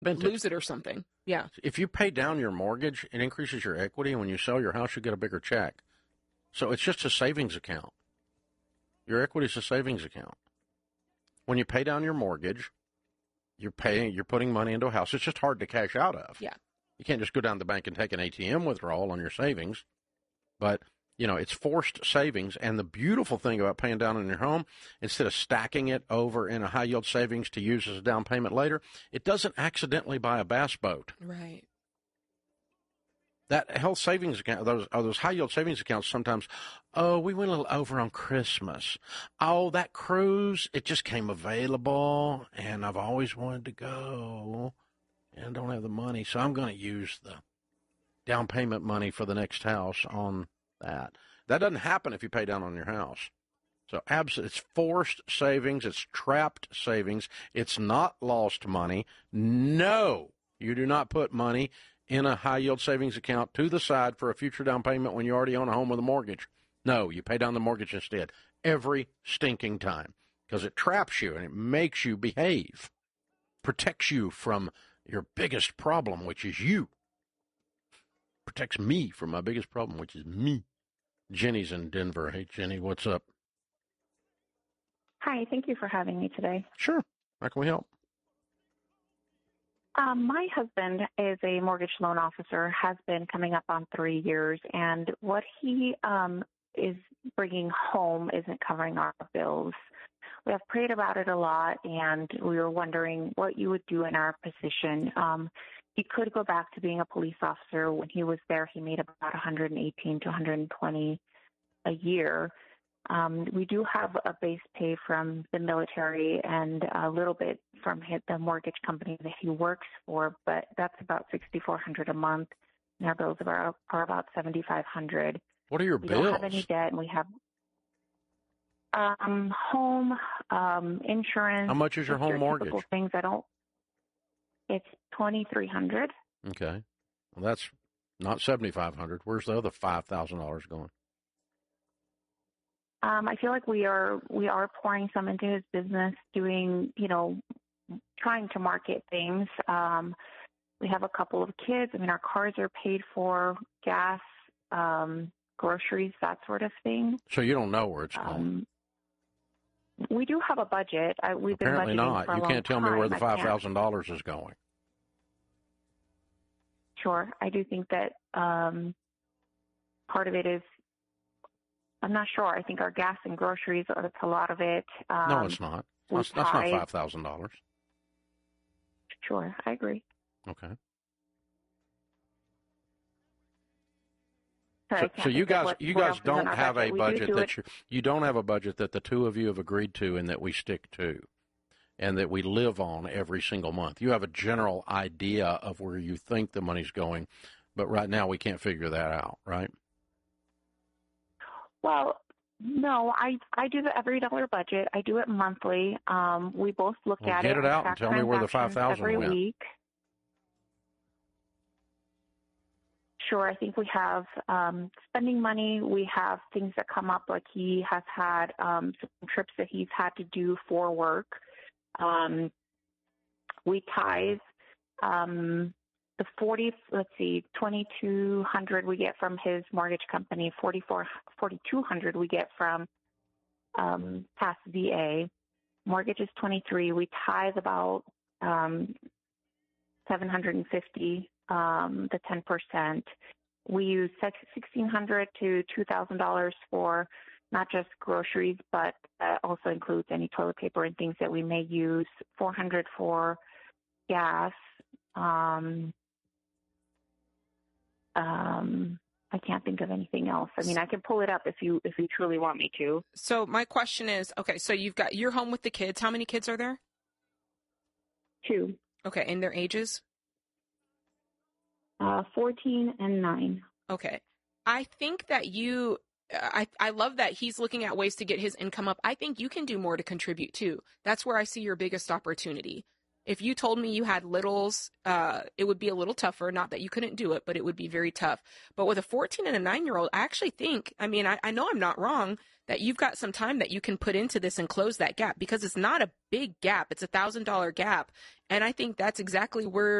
lose it or something. Yeah. If you pay down your mortgage, it increases your equity. And when you sell your house, you get a bigger check. So it's just a savings account. Your equity is a savings account. When you pay down your mortgage, you're putting money into a house. It's just hard to cash out of. Yeah. You can't just go down to the bank and take an ATM withdrawal on your savings. But, it's forced savings. And the beautiful thing about paying down on your home, instead of stacking it over in a high-yield savings to use as a down payment later, it doesn't accidentally buy a bass boat. Right. That health savings account, those high-yield savings accounts sometimes, we went a little over on Christmas. That cruise, it just came available, and I've always wanted to go, and I don't have the money, so I'm going to use the down payment money for the next house on that. That doesn't happen if you pay down on your house. So it's forced savings. It's trapped savings. It's not lost money. No, you do not put money in a high-yield savings account to the side for a future down payment when you already own a home with a mortgage. No, you pay down the mortgage instead every stinking time because it traps you and it makes you behave, protects you from your biggest problem, which is you. Protects me from my biggest problem, which is me. Jenny's in Denver. Hey, Jenny, what's up? Hi, thank you for having me today. Sure. How can we help? My husband is a mortgage loan officer, has been coming up on 3 years, and what he is bringing home isn't covering our bills. We have prayed about it a lot, and we were wondering what you would do in our position. He could go back to being a police officer. When he was there, he made about 118 to 120 a year. We do have a base pay from the military and a little bit from the mortgage company that he works for, but that's about $6,400 a month. And our bills are about $7,500. What are your bills? We don't have any debt, and we have home, insurance. How much is your home mortgage? Things It's $2,300. Okay, well that's not $7,500. Where's the other $5,000 going? I feel like we are pouring some into his business, doing, trying to market things. We have a couple of kids. I mean, our cars are paid for, gas, groceries, that sort of thing. So you don't know where it's going? We do have a budget. We've Apparently been budgeting not. for a You long can't tell me time. where the $5,000 is going. Sure. I do think that part of it is, I'm not sure. I think our gas and groceries, that's a lot of it. No, it's not. That's not $5,000. Sure, I agree. Okay. So you guys don't have a budget you don't have a budget that the two of you have agreed to and that we stick to and that we live on every single month. You have a general idea of where you think the money's going, but right now we can't figure that out, right? Well, no, I do the every dollar budget. I do it monthly. We both look at it. Get it out and tell me where the $5,000 every went. week. Sure, I think we have spending money. We have things that come up, like he has had some trips that he's had to do for work. We tithe. The $2,200 we get from his mortgage company, $4,200 we get from past VA. Mortgage is $23,000. We tithe about $750, the 10%. We use $1,600 to $2,000 for not just groceries, but also includes any toilet paper and things that we may use. $400 for gas. I can't think of anything else. I mean, I can pull it up if you truly want me to. So my question is, okay, so you're home with the kids. How many kids are there? 2. Okay, and their ages? 14 and 9. Okay. I think that I love that he's looking at ways to get his income up. I think you can do more to contribute too. That's where I see your biggest opportunity. If you told me you had littles, it would be a little tougher. Not that you couldn't do it, but it would be very tough. But with a 14 and a 9-year-old, I actually think, I mean, I know I'm not wrong, that you've got some time that you can put into this and close that gap, because it's not a big gap. It's $1,000 gap. And I think that's exactly where